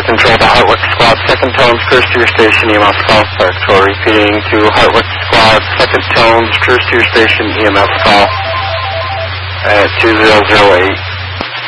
Control to Hartwick Squad, second tones, cruise to your station, EMS call, Starktor. Repeating to Hartwick Squad, second tones, cruise to your station, EMS call at 2008.